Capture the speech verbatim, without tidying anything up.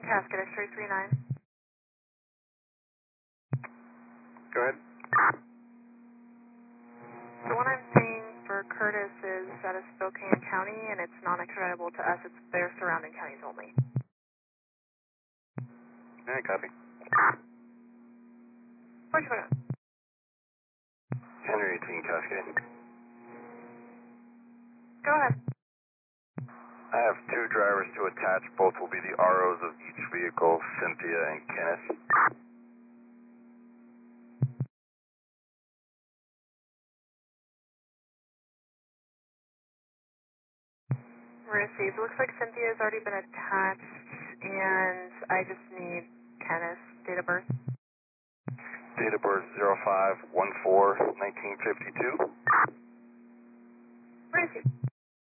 Casket X-ray three nine. Go ahead. The one I'm seeing for Curtis is out of Spokane County, and it's non-extraditable to us. It's their surrounding counties only. Yeah, copy. Where'd you put it? Henry eighteen, Cascade. Go ahead. I have two drivers to attach. Both will be the R Os of each vehicle, Cynthia and Kenneth. Received. Looks like Cynthia's already been attached, and I just need Kenneth's date of birth. Date of birth zero five one four nineteen fifty-two. Received.